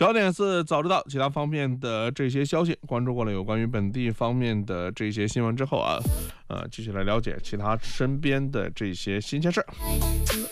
焦点是早知道其他方面的这些消息，关注过了有关于本地方面的这些新闻之后啊，继续来了解其他身边的这些新鲜事儿。